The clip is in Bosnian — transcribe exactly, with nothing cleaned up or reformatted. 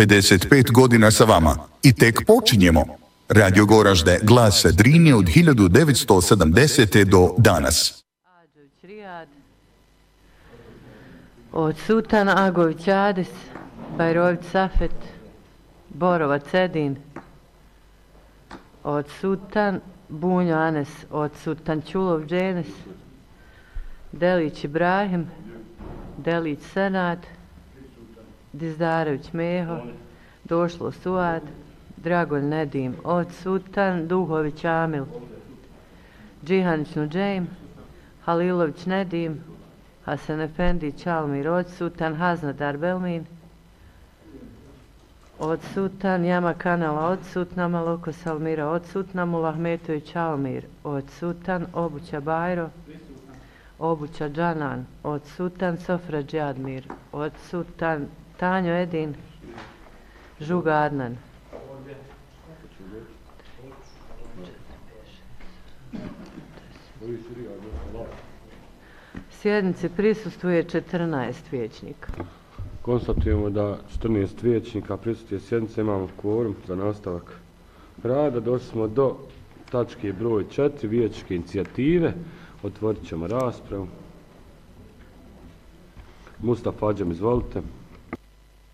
pedeset pet godina sa vama i tek počinjemo. Radio Goražde, glas Drinje od hiljadu devetsto sedamdesete do danas. Od Sultan Agović Ades, Bajrović Safet, Borovac Edin, od Sultan Bunjo Anes, od Sultan Čulov Dženes, Delić Ibrahim, Delić Senad, Dizdarević Meho, Došlo Suad, Dragolj Nedim, od Sultan Duhović Amil, Džihanić Nuđejm, Halilović Nedim, Hasan Efendi Čalmir, od Sultan Haznadar Belmin, od Sultan Jama Kanala, od Sultana Maloko Salmira, od Sultana Mulahmetović Almir, od Sultan Obuća Bajro, Obuća Džanan, od Sultan Sofra Džadmir, od Sultan Tanjo Edin, Žuga Adnan. Sjednici prisustvuje četrnaest vijećnika. Konstatujemo da četrnaest vijećnika prisustvuje sjednice, imamo kvorum za nastavak rada. Došli smo do tačke broj četiri, vijećničke inicijative. Otvorit ćemo raspravu. Mustafa Adžem, izvolite.